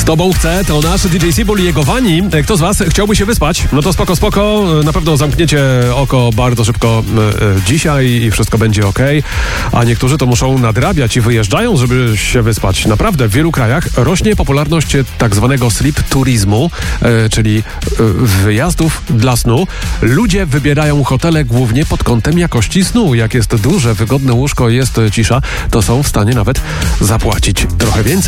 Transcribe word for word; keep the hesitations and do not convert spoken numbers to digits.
tobą chce, to nasz D J Sibul i jego Wani. Kto z was chciałby się wyspać? No to spoko, spoko. Na pewno zamkniecie oko bardzo szybko e, dzisiaj i wszystko będzie okej. A niektórzy to muszą nadrabiać i wyjeżdżają, żeby się wyspać. Naprawdę w wielu krajach rośnie popularność tak zwanego sleep turizmu, e, czyli e, wyjazdów dla snu. Ludzie wybierają hotele głównie pod kątem jakości snu. Jak jest duże, wygodne łóżko, jest cisza, to są w stanie nawet zapłacić trochę więcej.